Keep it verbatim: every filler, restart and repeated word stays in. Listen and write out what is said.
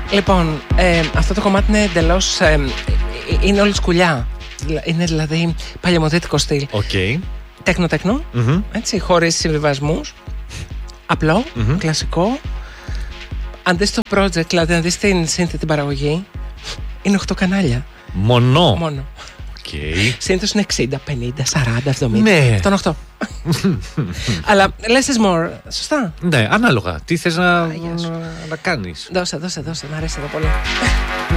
Λοιπόν, ε, αυτό το κομμάτι είναι εντελώς. Ε, είναι όλη σκουλιά. Είναι δηλαδή παλαιομοδίτικο στυλ. Okay. Τέκνο-τέκνο. Mm-hmm. Έτσι, χωρίς συμβιβασμούς. Απλό, mm-hmm. κλασικό. Αν δεις το project, δηλαδή αν δεις την σύνθετη παραγωγή, είναι οκτώ κανάλια. Μονό. Μόνο. Okay. Συνήθως είναι εξήντα, πενήντα, σαράντα, εβδομήντα. Ναι. Αυτό είναι οκτώ. Αλλά less is more. Σωστά. Ναι, ανάλογα. Τι θες να, να, να κάνεις. Δώσε, δώσε, δώσε. Μ' αρέσει εδώ πολύ.